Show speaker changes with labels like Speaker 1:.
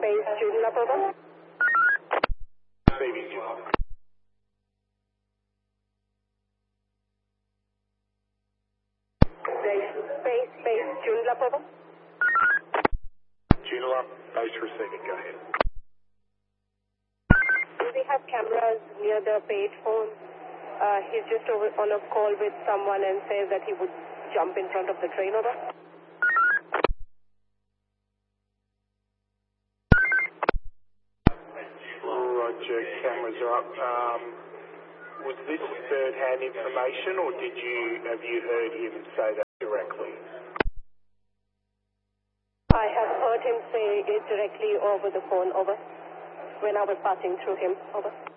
Speaker 1: space, Joondalup, over.
Speaker 2: Receiving Joondalup.
Speaker 1: Space, Joondalup, over.
Speaker 2: Joondalup, base receiving, go ahead.
Speaker 1: Do we have cameras near the page phone? He's just over on a call with someone and says that he would jump in front of the train, over.
Speaker 2: Roger, cameras are up. Was this third-hand information, or have you heard him say that directly?
Speaker 1: I have heard him say it directly over the phone, over, when I was passing through him, over.